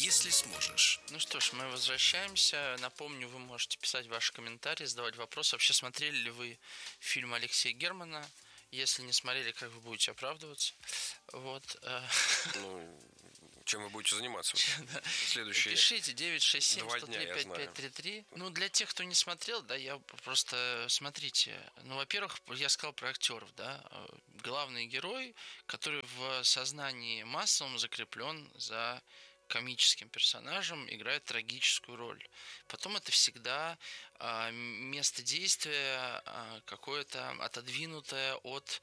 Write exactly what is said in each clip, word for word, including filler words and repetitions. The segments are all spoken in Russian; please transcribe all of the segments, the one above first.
если сможешь. Ну что ж, мы возвращаемся. Напомню, вы можете писать ваши комментарии, задавать вопросы. Вообще, смотрели ли вы фильм Алексея Германа? Если не смотрели, как вы будете оправдываться? Вот. Ну, чем вы будете заниматься? Следующие Пишите девять шесть семь два сто дня, три я пять знаю. пять три три. Ну, для тех, кто не смотрел, да, я просто, смотрите. Ну, во-первых, я сказал про актеров, да. Главный герой, который в сознании массовом закреплен за комическим персонажем, играет трагическую роль. Потом это всегда а, место действия а, какое-то отодвинутое от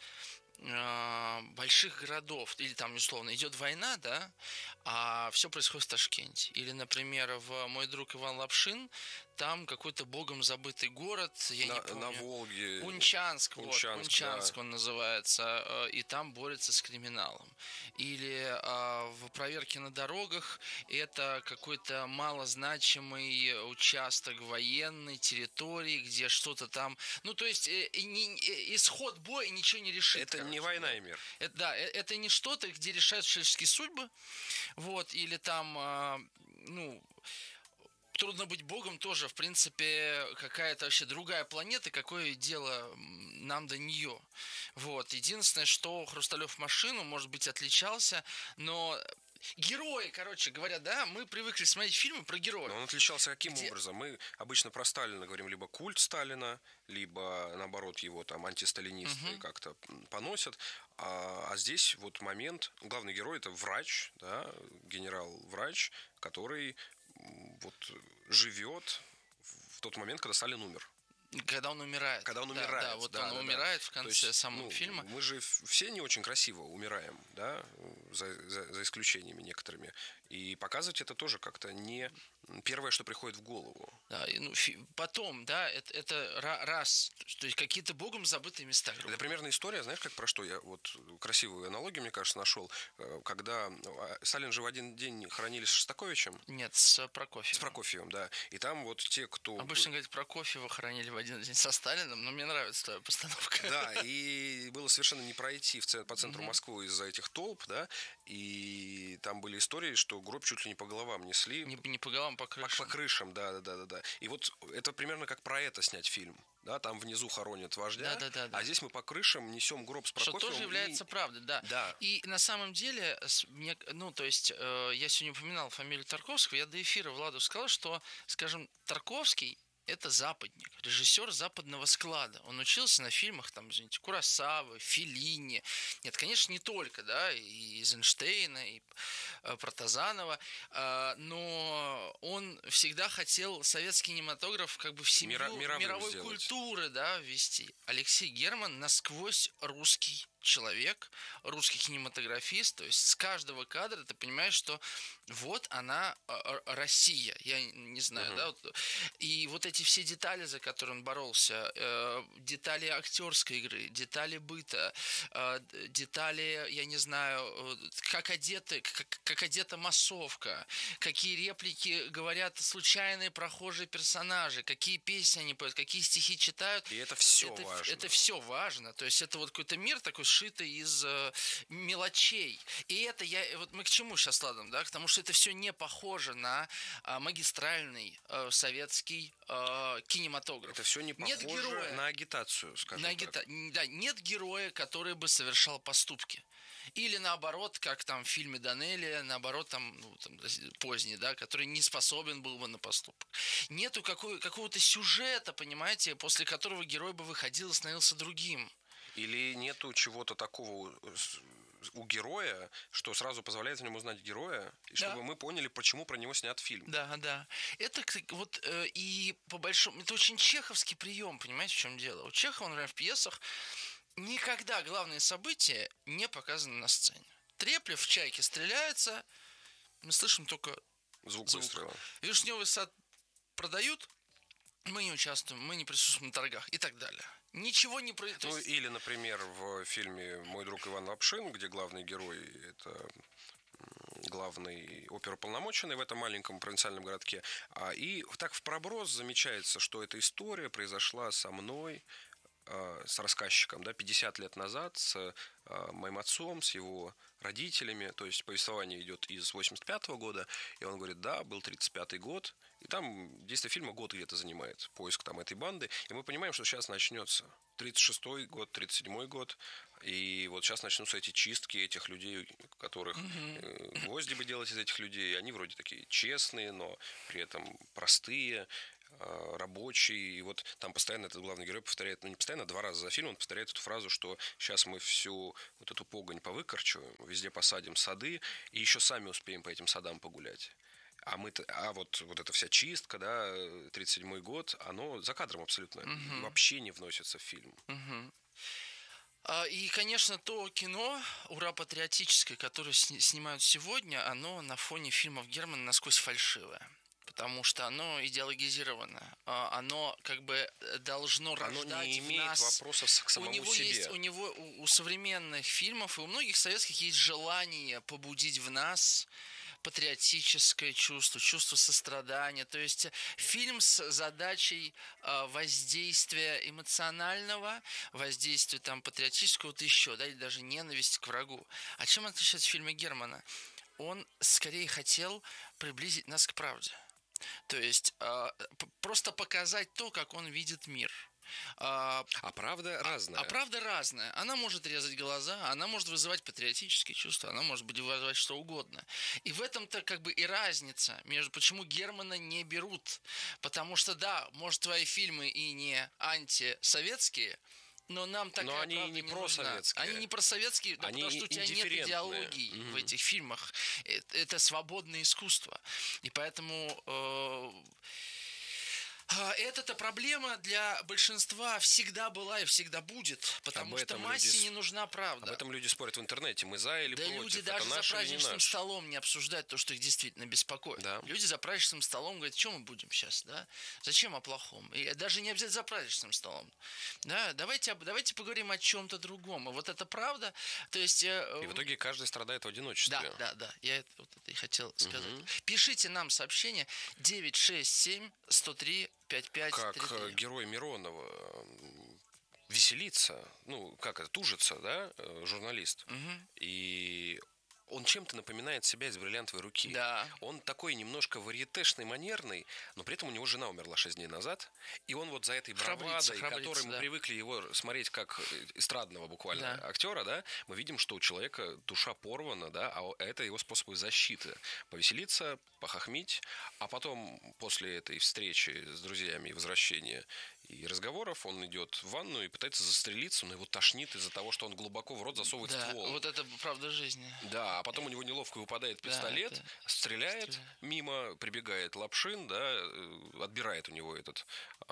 а, больших городов. Или там, условно, идет война, да, а все происходит в Ташкенте. Или, например, в «Мой друг Иван Лапшин» там какой-то богом забытый город, я на, не помню. На Волге. Унчанск, Унчанск, вот, Унчанск да. он называется, и там борется с криминалом. Или а, в «Проверке на дорогах» это какой-то малозначимый участок военной территории, где что-то там... Ну, то есть э, не, э, исход боя ничего не решит. Это короче, не «Война и мир». Это, да, это не что-то, где решают человеческие судьбы. Вот, или там, а, ну... Трудно быть богом тоже, в принципе, какая-то вообще другая планета, какое дело нам до нее. Вот. Единственное, что Хрусталев машину, может быть, отличался, но герои, короче говоря, да, мы привыкли смотреть фильмы про героев. Но он отличался каким Где... образом? Мы обычно про Сталина говорим либо культ Сталина, либо, наоборот, его там антисталинисты угу. как-то поносят. А, а здесь вот момент, главный герой – это врач, да, генерал-врач, который вот живет в тот момент, когда Сталин умер. Когда он умирает. Когда он да, умирает. Да, вот да, он да, умирает да. в конце есть, самого ну, фильма. Мы же все не очень красиво умираем, да, за, за, за исключениями некоторыми. И показывать это тоже как-то не первое, что приходит в голову. Да, и, ну, фи- потом, да, это, это раз, то есть какие-то богом забытые места. Это примерно история, знаешь, как про что я вот красивую аналогию, мне кажется, нашел, когда Сталин же в один день хоронили с Шостаковичем. Нет, с Прокофьевым. С Прокофьевым, да. И там вот те, кто... Обычно говорят, Прокофьева хоронили в один день со Сталином, но мне нравится твоя постановка. Да, и было совершенно не пройти в центр, по центру mm-hmm. Москвы из-за этих толп, да, и там были истории, что гроб чуть ли не по головам несли. Не, не по головам, по крышам. По, по крышам, да, да, да, да. И вот это примерно как про это снять фильм. Да, там внизу хоронят вождя, да, да, да, да. а здесь мы по крышам несем гроб с Прокофьевым. Что тоже является и... правдой, да. да. И на самом деле, ну, то есть, э, я сегодня упоминал фамилию Тарковского, я до эфира Владу сказал, что, скажем, Тарковский это западник, режиссер западного склада. Он учился на фильмах, там, извините, Куросавы, Феллини. Нет, конечно, не только, да, и Эйзенштейна, и э, Протазанова, э, но он всегда хотел советский кинематограф как бы в семью Мира, мировой сделать. культуры, да, ввести. Алексей Герман насквозь русский человек, русский кинематографист, то есть с каждого кадра ты понимаешь, что вот она Россия, я не знаю, uh-huh. да, вот, и вот эти все детали, за которые он боролся, э, детали актерской игры, детали быта, э, детали, я не знаю, как одеты, как, как одета массовка, какие реплики говорят случайные прохожие персонажи, какие песни они поют, какие стихи читают. И это все это, важно. Это все важно, то есть это вот какой-то мир такой сшитый из э, мелочей. И это я, вот мы к чему сейчас ладом, да, к тому, что это все не похоже на э, магистральный э, советский э, кинематограф. Это все не похоже нет героя, на агитацию, скажем на так. агита... Да, нет героя, который бы совершал поступки. Или наоборот, как там в фильме Данелия, наоборот, там, ну, там поздний, да, который не способен был бы на поступок. Нету какой, какого-то сюжета, понимаете, после которого герой бы выходил и становился другим. Или нету чего-то такого у героя, что сразу позволяет в нем узнать героя, и чтобы да. мы поняли, почему про него снят фильм. Да, да. Это вот э, и по большому... Это очень чеховский прием, понимаете, в чем дело? У Чехова, например, в пьесах никогда главные события не показаны на сцене. Треплев в «Чайке» стреляется, мы слышим только звук, звук. выстрела. Вишневый сад продают, мы не участвуем, мы не присутствуем на торгах и так далее. Ничего не происходит. Ну, или, например, в фильме «Мой друг Иван Лапшин», где главный герой – это главный оперуполномоченный в этом маленьком провинциальном городке. И так в проброс замечается, что эта история произошла со мной с рассказчиком, да, пятьдесят лет назад с моим отцом, с его родителями, то есть повествование идет из восемьдесят пятого года, и он говорит, да, был тридцать пятый год, и там действие фильма год где-то занимает, поиск там этой банды, и мы понимаем, что сейчас начнется тридцать шестой год, тридцать седьмой год, и вот сейчас начнутся эти чистки этих людей, которых mm-hmm. гвозди бы делать из этих людей, они вроде такие честные, но при этом простые, рабочий, и вот там постоянно этот главный герой повторяет, ну не постоянно, два раза за фильм он повторяет эту фразу, что сейчас мы всю вот эту погонь повыкорчиваем, везде посадим сады, и еще сами успеем по этим садам погулять. А, мы а вот, вот эта вся чистка, да, тридцать седьмой год, оно за кадром абсолютно угу. вообще не вносится в фильм. Угу. И, конечно, то кино ура-патриотическое, которое снимают сегодня, оно на фоне фильмов Германа насквозь фальшивое. Потому что оно идеологизировано, оно как бы должно рождать оно не в имеет нас... вопросов к самому у него себе. Есть, у него у, у современных фильмов и у многих советских есть желание побудить в нас патриотическое чувство, чувство сострадания. То есть фильм с задачей воздействия эмоционального, воздействия там патриотического, вот еще, да, или даже ненависти к врагу. А чем отличается фильм Германа? Он скорее хотел приблизить нас к правде. То есть э, просто показать то, как он видит мир. А, а правда разная. А, а правда разная. Она может резать глаза, она может вызывать патриотические чувства, она может вызывать что угодно. И в этом-то как бы и разница между почему Германа не берут. Потому что да, может твои фильмы и не антисоветские, но нам такая но они правда не, не просоветские. Они не просоветские, да, они потому что у тебя нет идеологии mm-hmm. в этих фильмах. Это, это свободное искусство. И поэтому... Э, эта проблема для большинства всегда была и всегда будет, потому что массе люди, не нужна правда. Об этом люди спорят в интернете, мы за или да против. Люди даже за праздничным столом не обсуждают то, что их действительно беспокоит. Да. Люди за праздничным столом говорят, что мы будем сейчас, да? Зачем о плохом? И даже не обязательно за праздничным столом. Да, давайте, давайте поговорим о чем-то другом. И вот это правда. То есть, и в итоге каждый страдает в одиночестве. Да, да, да. Я это, вот это и хотел сказать. Угу. Пишите нам сообщение девять шесть семь сто три пять пять три три. Как герой Миронова веселится, ну, как это, тужится, да, журналист. Угу. И он чем-то напоминает себя из «Бриллиантовой руки». Да. Он такой немножко варьетешный, манерный, но при этом у него жена умерла шесть дней назад. И он вот за этой бравадой, которой мы да. привыкли его смотреть как эстрадного буквально да. актера, да, мы видим, что у человека душа порвана, да, а это его способы защиты. Повеселиться, похохмить, а потом после этой встречи с друзьями и возвращения и разговоров он идет в ванну и пытается застрелиться, но его тошнит из-за того, что он глубоко в рот засовывает да, ствол. Вот это правда жизни. Да, а потом у него неловко выпадает пистолет, да, это... стреляет, стреляет мимо, прибегает Лапшин, да, отбирает у него этот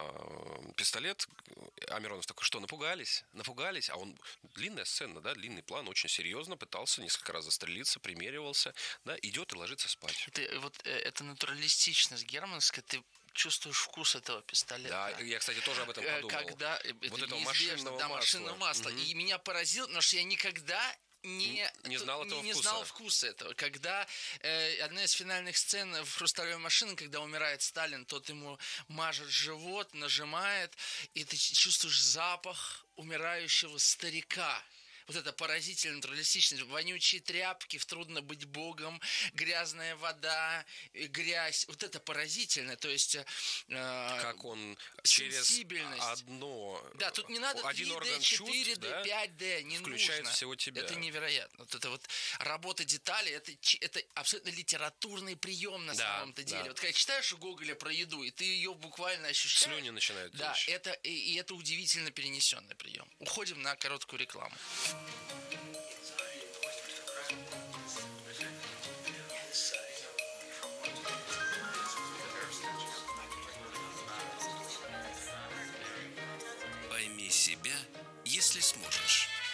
э, пистолет. А Миронов такой, что, напугались? Напугались? А он, длинная сцена, да, длинный план, очень серьезно пытался несколько раз застрелиться, примеривался, да, идет и ложится спать. Это, вот это натуралистичность германская, ты чувствуешь вкус этого пистолета. Да, я, кстати, тоже об этом подумал. Когда вот это этого машинного да, масла. машинного масла. Угу. И меня поразило, потому что я никогда не, не, знал, не, не вкуса. знал вкуса этого. Когда э, одна из финальных сцен в «Хрусталевой машине», когда умирает Сталин, тот ему мажет живот, нажимает, и ты чувствуешь запах умирающего старика. Вот это поразительно натуралистичность. Вонючие тряпки, в «Трудно быть богом», грязная вода, грязь. Вот это поразительно. То есть... Э, как он через одно... Да, тут не надо один три дэ, четыре дэ, да, пять дэ, не включает нужно. всего тебя. Это невероятно. Вот это вот работа деталей, это, это абсолютно литературный прием на да, самом-то деле. Да. Вот когда читаешь у Гоголя про еду, и ты ее буквально ощущаешь... Слюни начинают Да, это, и, и это удивительно перенесенный прием. Уходим на короткую рекламу. Пойми себя, если сможешь.